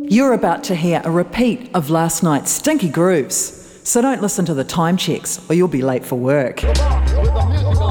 You're about to hear a repeat of last night's Stinky Grooves, so don't listen to the time checks or you'll be late for work.